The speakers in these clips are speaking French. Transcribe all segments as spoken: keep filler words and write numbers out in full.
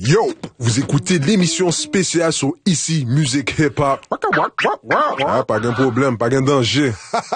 Yo, vous écoutez l'émission spéciale sur Ici Musique Hip Hop. Ah, pas de problème, pas de danger.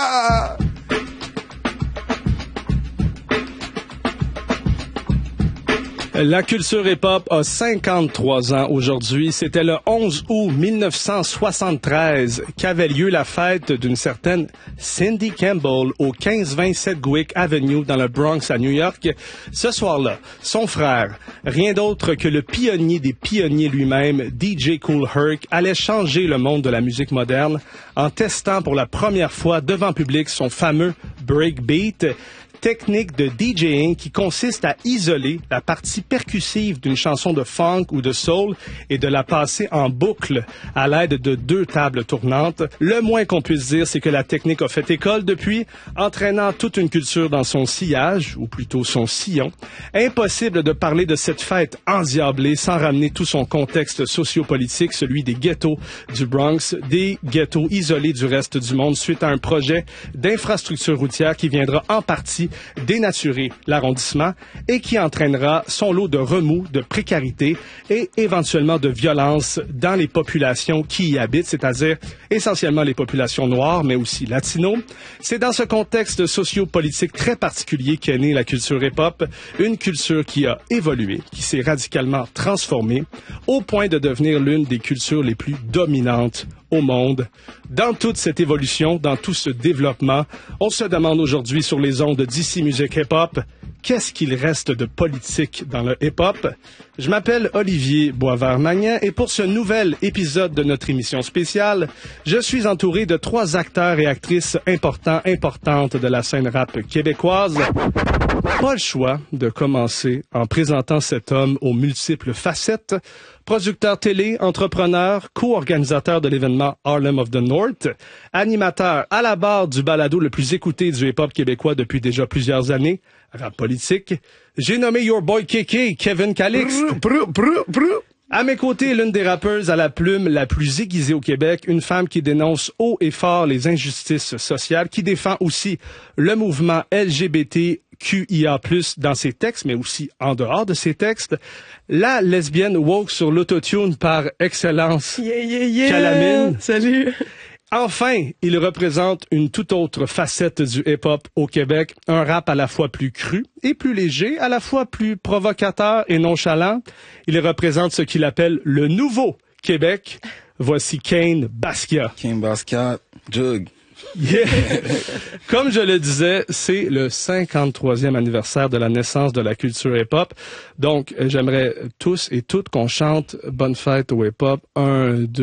La culture hip-hop a cinquante-trois ans aujourd'hui. C'était le onze août mille neuf cent soixante-treize qu'avait lieu la fête d'une certaine Cindy Campbell au quinze vingt Sedgwick Avenue dans le Bronx à New York. Ce soir-là, son frère, rien d'autre que le pionnier des pionniers lui-même, D J Kool Herc, allait changer le monde de la musique moderne en testant pour la première fois devant public son fameux breakbeat, technique de DJing qui consiste à isoler la partie percussive d'une chanson de funk ou de soul et de la passer en boucle à l'aide de deux tables tournantes. Le moins qu'on puisse dire, c'est que la technique a fait école depuis, entraînant toute une culture dans son sillage, ou plutôt son sillon. Impossible de parler de cette fête endiablée sans ramener tout son contexte sociopolitique, celui des ghettos du Bronx, des ghettos isolés du reste du monde suite à un projet d'infrastructure routière qui viendra en partie dénaturer l'arrondissement et qui entraînera son lot de remous, de précarité et éventuellement de violence dans les populations qui y habitent, c'est-à-dire essentiellement les populations noires, mais aussi latino. C'est dans ce contexte socio-politique très particulier qu'est née la culture hip-hop, une culture qui a évolué, qui s'est radicalement transformée, au point de devenir l'une des cultures les plus dominantes au monde. Dans toute cette évolution, dans tout ce développement, on se demande aujourd'hui sur les ondes d'Ici Musique Hip Hop, qu'est-ce qu'il reste de politique dans le hip-hop? Je m'appelle Olivier Boisvert-Magnan et pour ce nouvel épisode de notre émission spéciale, je suis entouré de trois acteurs et actrices importants, importantes de la scène rap québécoise. Pas le choix de commencer en présentant cet homme aux multiples facettes. Producteur télé, entrepreneur, co-organisateur de l'événement Harlem of the North, animateur à la barre du balado le plus écouté du hip-hop québécois depuis déjà plusieurs années, rap politique. J'ai nommé Your Boy Kéké, Kevin Calixte. Brr, brr, brr. À mes côtés, l'une des rappeuses à la plume la plus aiguisée au Québec, une femme qui dénonce haut et fort les injustices sociales, qui défend aussi le mouvement L G B T Q I A plus, dans ses textes, mais aussi en dehors de ses textes. La lesbienne woke sur l'autotune par excellence, yeah, yeah, yeah. Calamine. Salut! Enfin, il représente une toute autre facette du hip-hop au Québec, un rap à la fois plus cru et plus léger, à la fois plus provocateur et nonchalant. Il représente ce qu'il appelle le nouveau Québec. Voici Kane Basquiat. Kane Basquiat, Jug. Yeah. Comme je le disais, c'est le cinquante-troisième anniversaire de la naissance de la culture hip-hop. Donc, j'aimerais tous et toutes qu'on chante Bonne fête au hip-hop. Un, deux...